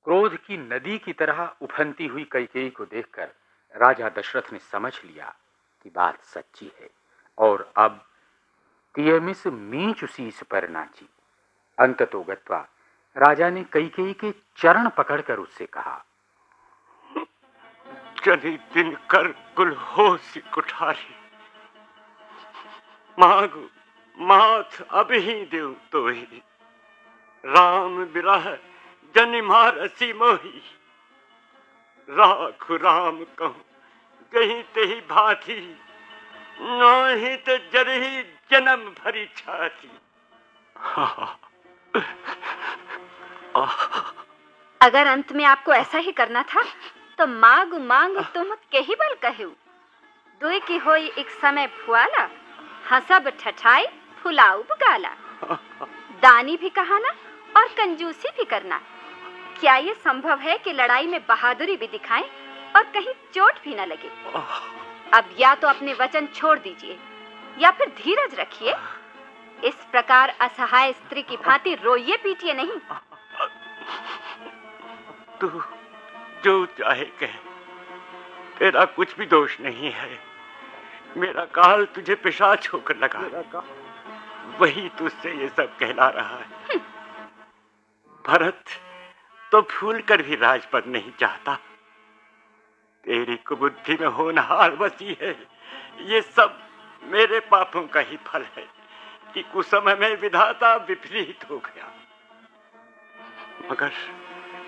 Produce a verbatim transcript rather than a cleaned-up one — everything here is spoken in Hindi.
क्रोध की नदी की तरह उफनती हुई कैकेयी को देखकर राजा दशरथ ने समझ लिया कि बात सच्ची है और अब तियमिस मींच शीस पर नाची। अंततो गत्वा राजा ने कैकेयी के चरण पकड़कर उससे कहा, जनि दिन कर कुल होसी कुठारी, मांगू माथ अब ही देव तो ही, राम बिरह जनि मारसी मोही, राख राम कहूँ जही तही भांति, नाही तो जरही जन्म भरी छाती। अगर अंत में आपको ऐसा ही करना था तो मांग मांग तुम केही बल कहू, दुई की होई एक समय फुआला, हंसब ठठाई फुलाऊ गाला। दानी भी कहाना और कंजूसी भी करना। क्या ये संभव है कि लड़ाई में बहादुरी भी दिखाएं और कहीं चोट भी न लगे? अब या तो अपने वचन छोड़ दीजिए या फिर धीरज रखिए। इस प्रकार असहाय स्त्री की भांति रोइए पीटिए नहीं। तू जो चाहे कह, तेरा कुछ भी दोष नहीं है। मेरा काल तुझे पिशाच होकर लगा, वही तुझसे ये सब कहला रहा है। भरत तो भूल कर भी राजपद नहीं चाहता। तेरी कुबुद्धि में होनहार बसी है। ये सब मेरे पापों का ही फल है कि कुछ समय में विधाता विपरीत हो गया। मगर